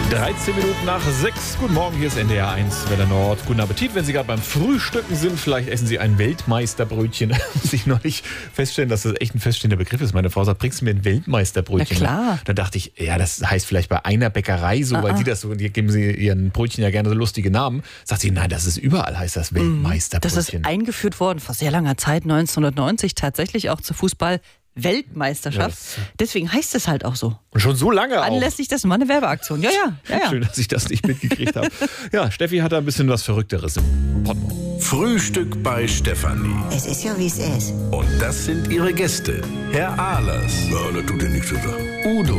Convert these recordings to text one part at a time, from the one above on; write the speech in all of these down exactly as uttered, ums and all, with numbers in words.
dreizehn Minuten nach sechs. Guten Morgen, hier ist N D R eins Welle Nord. Guten Appetit, wenn Sie gerade beim Frühstücken sind. Vielleicht essen Sie ein Weltmeisterbrötchen. Muss ich neulich feststellen, dass das echt ein feststehender Begriff ist. Meine Frau sagt, bringst du mir ein Weltmeisterbrötchen? Na klar. Da dachte ich, ja, das heißt vielleicht bei einer Bäckerei so, ah, weil die das so, die geben sie ihren Brötchen ja gerne so lustige Namen. Sagt sie, nein, das ist überall, heißt das Weltmeisterbrötchen. Das ist eingeführt worden vor sehr langer Zeit, neunzehnhundertneunzig, tatsächlich auch zur Fußball Weltmeisterschaft. Ja, deswegen heißt es halt auch so. Und schon so lange auch. Anlässlich dessen mal eine Werbeaktion. Ja, ja, ja, ja. Schön, dass ich das nicht mitgekriegt habe. Ja, Steffi hat da ein bisschen was Verrückteres im Portemonnaie. Frühstück bei Stefanie. Es ist ja, wie es ist. Und das sind ihre Gäste. Herr Ahlers. Ja, das tut dir nichts zu sagen. Udo.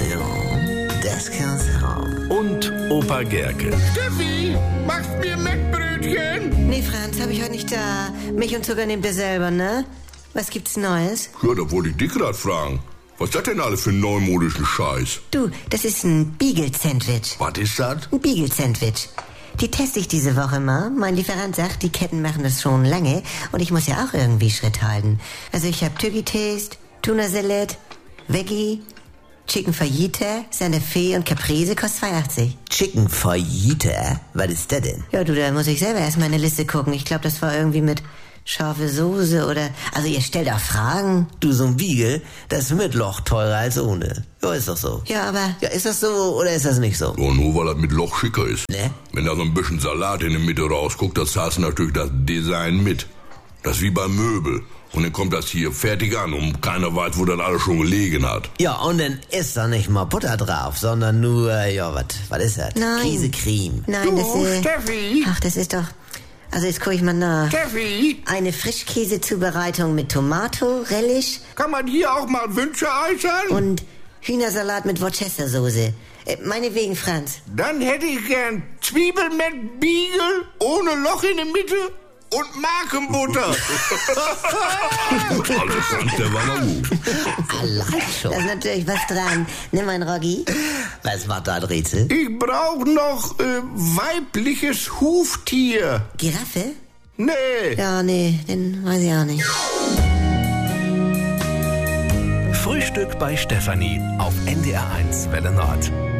Ja, das kann's haben. Und Opa Gerke. Steffi, machst mir Mettbrötchen? Nee, Franz, hab ich heute nicht da. Milch und Zucker nehmt ihr selber, ne? Was gibt's Neues? Ja, da wollte ich dich gerade fragen. Was ist das denn alles für einen neumodischen Scheiß? Du, das ist ein Beagle-Sandwich. Was ist das? Ein Beagle-Sandwich. Die teste ich diese Woche mal. Mein Lieferant sagt, die Ketten machen das schon lange und ich muss ja auch irgendwie Schritt halten. Also ich habe Turkey Taste, Tuna Salad, Veggie, Chicken Fajita, Santa Fe und Caprese, kostet zwei achtzig. Chicken Fajita? Was ist das denn? Ja, du, da muss ich selber erstmal in eine Liste gucken. Ich glaube, das war irgendwie mit scharfe Soße oder... Also ihr stellt auch Fragen. Du, so ein Beagle, das ist mit Loch teurer als ohne. Ja, ist doch so. Ja, aber... Ja, ist das so oder ist das nicht so? Ja, nur weil das mit Loch schicker ist. Ne? Wenn da so ein bisschen Salat in der Mitte rausguckt, das zahlst du natürlich das Design mit. Das ist wie bei Möbel. Und dann kommt das hier fertig an und keiner weiß, wo das alles schon gelegen hat. Ja, und dann ist da nicht mal Butter drauf, sondern nur, ja, was was ist das? Nein. Käsecreme. Nein, Du, das ist... Steffi! Ach, das ist doch... Also jetzt gucke ich mal nach. Steffi! Eine Frischkäsezubereitung mit Tomato, Relish Kann man hier auch mal Wünsche äußern? und Hühnersalat mit Worcestersoße. Äh, meinetwegen, Franz. Dann hätte ich gern Zwiebeln mit Beagle, ohne Loch in der Mitte und Markenbutter. Also Frank, der war noch gut. Allein Da schon. ist natürlich was dran. Nimm mein Roggi. Was macht da ein Rätsel? Ich brauche noch äh, weibliches Huftier. Giraffe? Nee. Ja, nee, den weiß ich auch nicht. Frühstück bei Stefanie auf N D R eins Welle Nord.